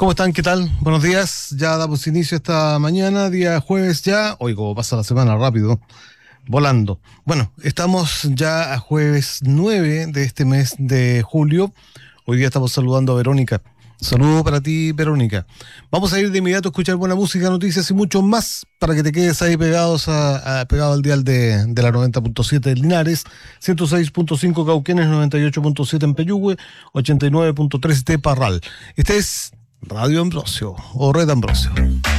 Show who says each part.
Speaker 1: ¿Cómo están? ¿Qué tal? Buenos días. Ya damos inicio esta mañana, día jueves ya. Hoy como pasa la semana rápido, volando. Bueno, estamos ya a jueves 9 de este mes de julio. Hoy día estamos saludando a Verónica. Saludo para ti, Verónica. Vamos a ir de inmediato a escuchar buena música, noticias y mucho más para que te quedes ahí pegado al dial de la 90.7 de Linares, 106.5 Cauquenes, 98.7 en Peyúgue, 89.3 de Parral. Este es Radio Ambrosio o Red Ambrosio.